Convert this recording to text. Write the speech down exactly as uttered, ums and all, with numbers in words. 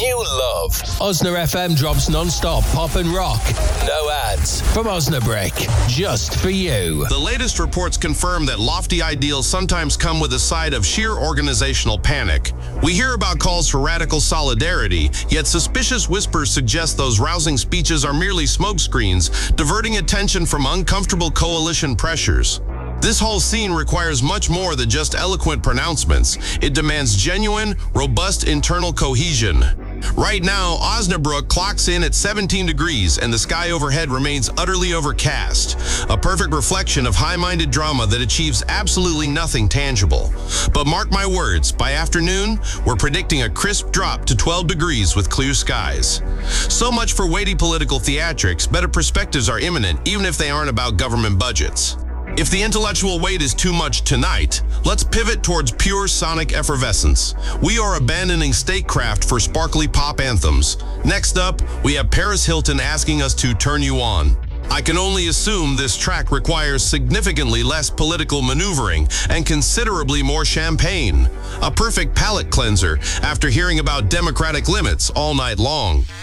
new love. Osna F M drops non-stop pop and rock. No ads. From Osnabrick. Just for you. The latest reports confirm that lofty ideals sometimes come with a side of sheer organizational panic. We hear about calls for radical solidarity, yet suspicious whispers suggest those rousing speeches are merely smokescreens, diverting attention from uncomfortable coalition pressures. This whole scene requires much more than just eloquent pronouncements. It demands genuine, robust internal cohesion. Right now, Osnabrück clocks in at seventeen degrees and the sky overhead remains utterly overcast, a perfect reflection of high-minded drama that achieves absolutely nothing tangible. But mark my words, by afternoon, we're predicting a crisp drop to twelve degrees with clear skies. So much for weighty political theatrics. Better perspectives are imminent, even if they aren't about government budgets. If the intellectual weight is too much tonight, let's pivot towards pure sonic effervescence. We are abandoning statecraft for sparkly pop anthems. Next up, we have Paris Hilton asking us to turn you on. I can only assume this track requires significantly less political maneuvering and considerably more champagne. A perfect palate cleanser after hearing about democratic limits all night long.